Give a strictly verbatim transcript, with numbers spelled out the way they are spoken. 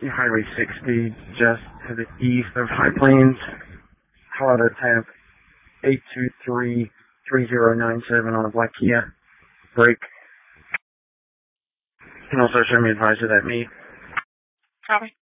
Highway sixty, just to the east of High Plains. Colorado temp eight two three, three zero nine seven on a black Kia. Break. You can also show me advisor that me. Copy.